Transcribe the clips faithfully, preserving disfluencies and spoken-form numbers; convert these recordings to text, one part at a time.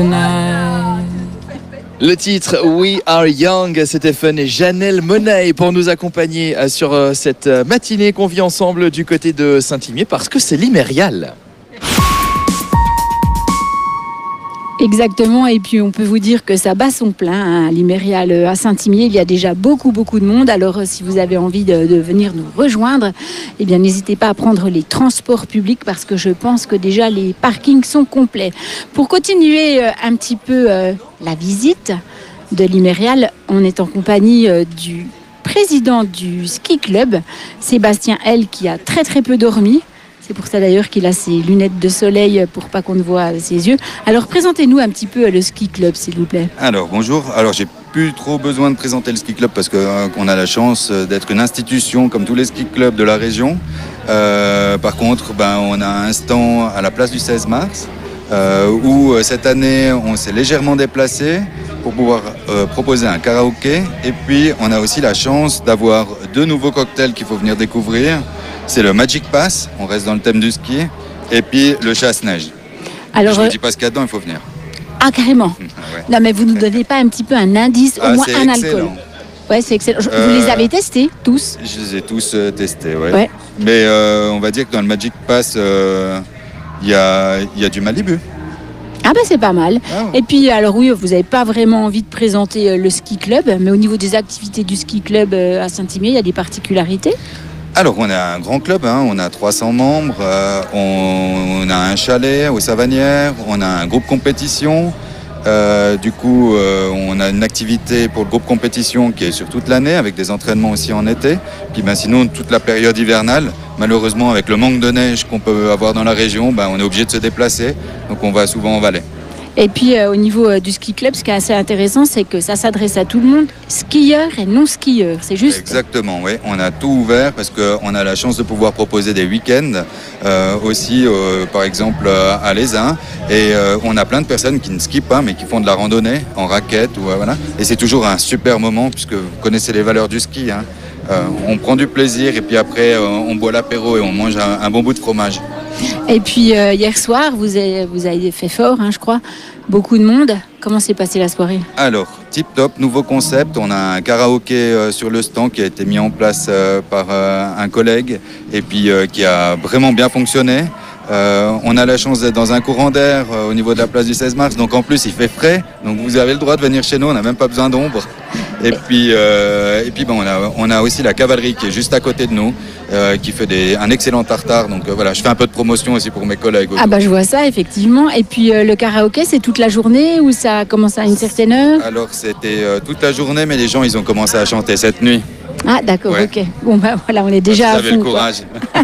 Le titre We Are Young, c'était Fun et Janelle Monáe pour nous accompagner sur cette matinée qu'on vit ensemble du côté de Saint-Imier parce que c'est l'Imérial. Exactement, et puis on peut vous dire que ça bat son plein, hein, à l'Imérial à Saint-Imier. Il y a déjà beaucoup beaucoup de monde, alors si vous avez envie de, de venir nous rejoindre, eh bien n'hésitez pas à prendre les transports publics parce que je pense que déjà les parkings sont complets. Pour continuer euh, un petit peu euh, la visite de l'Imérial, on est en compagnie euh, du président du ski club, Sébastien L, qui a très très peu dormi. C'est pour ça d'ailleurs qu'il a ses lunettes de soleil pour pas qu'on ne voit ses yeux. Alors présentez-nous un petit peu le ski club, s'il vous plaît. Alors bonjour, alors j'ai plus trop besoin de présenter le ski club parce qu'on euh, a la chance d'être une institution comme tous les ski clubs de la région. Euh, par contre, ben, on a un stand à la place du seize mars euh, où cette année on s'est légèrement déplacé pour pouvoir euh, proposer un karaoké. Et puis on a aussi la chance d'avoir deux nouveaux cocktails qu'il faut venir découvrir. C'est le Magic Pass, on reste dans le thème du ski, et puis le chasse-neige. Alors, je ne vous dis pas ce qu'il y a dedans, il faut venir. Ah, carrément. Ouais. Non, mais vous ne nous donnez pas un petit peu un indice, au ah, moins un excellent. alcool. Ouais, c'est excellent. Euh, vous les avez testés, tous? Je les ai tous euh, testés, ouais. ouais. Mais euh, on va dire que dans le Magic Pass, il euh, y, a, y a du Malibu. Ah ben c'est pas mal. Ah ouais. Et puis alors oui, vous n'avez pas vraiment envie de présenter le ski club, mais au niveau des activités du ski club à Saint-Imier, il y a des particularités? Alors, on a un grand club, hein, on a trois cents membres, euh, on, on a un chalet aux Savanières, on a un groupe compétition. Euh, du coup, euh, on a une activité pour le groupe compétition qui est sur toute l'année, avec des entraînements aussi en été. Puis ben, sinon, toute la période hivernale, malheureusement, avec le manque de neige qu'on peut avoir dans la région, ben, on est obligé de se déplacer. Donc, on va souvent en Valais. Et puis euh, au niveau euh, du ski club, ce qui est assez intéressant, c'est que ça s'adresse à tout le monde, skieurs et non skieurs, c'est juste? Exactement, oui. On a tout ouvert parce qu'on a la chance de pouvoir proposer des week-ends euh, aussi, euh, par exemple euh, à l'Aisin. Et euh, on a plein de personnes qui ne skient pas, mais qui font de la randonnée en raquette. Ou, euh, voilà. Et c'est toujours un super moment puisque vous connaissez les valeurs du ski. Hein. Euh, on prend du plaisir et puis après euh, on boit l'apéro et on mange un, un bon bout de fromage. Et puis euh, hier soir, vous avez, vous avez fait fort, hein, je crois, beaucoup de monde. Comment s'est passée la soirée? Alors, tip top, nouveau concept. On a un karaoké euh, sur le stand qui a été mis en place euh, par euh, un collègue et puis euh, qui a vraiment bien fonctionné. Euh, on a la chance d'être dans un courant d'air euh, au niveau de la place du seize mars, donc en plus il fait frais, donc vous avez le droit de venir chez nous, on n'a même pas besoin d'ombre. Et puis, euh, et puis ben, on, a, on a aussi la cavalerie qui est juste à côté de nous, euh, qui fait des, un excellent tartare, donc euh, voilà, je fais un peu de promotion aussi pour mes collègues. Ah bah je vois ça effectivement, et puis euh, le karaoké c'est toute la journée ou ça commence à une certaine heure? Alors c'était euh, toute la journée, mais les gens ils ont commencé à chanter cette nuit. Ah d'accord, ouais. ok. Bon ben voilà, on est déjà vous à fond. avez le courage.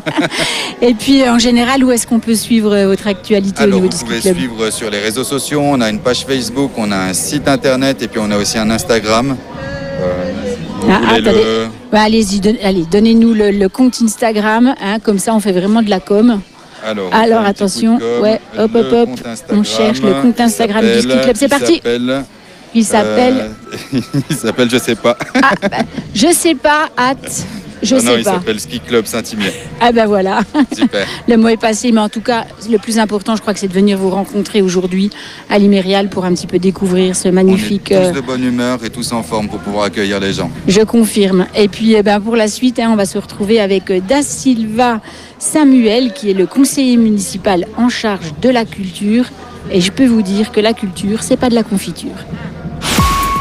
Et puis en général, où est-ce qu'on peut suivre votre actualité? Alors, au niveau vous du pouvez ski club? suivre sur les réseaux sociaux, on a une page Facebook, on a un site internet et puis on a aussi un Instagram. Euh, vous ah, voulez attendez. le... bah, allez-y, don- allez, donnez-nous le, le compte Instagram, hein, comme ça on fait vraiment de la com. Alors, Alors attention, ouais, hop hop hop, on cherche le compte Instagram du ski club, c'est parti. Il s'appelle. Euh, il s'appelle, je sais pas. Ah, bah, je sais pas, hâte. Je ah sais non, il pas. s'appelle Ski Club Saint-Imier. Ah ben voilà. Super. Le mot est passé, mais en tout cas, le plus important, je crois que c'est de venir vous rencontrer aujourd'hui à l'Imérial pour un petit peu découvrir ce magnifique. On est tous euh, de bonne humeur et tous en forme pour pouvoir accueillir les gens. Je confirme. Et puis, eh ben, pour la suite, hein, on va se retrouver avec euh, Da Silva Samuel, qui est le conseiller municipal en charge de la culture. Et je peux vous dire que la culture, c'est pas de la confiture.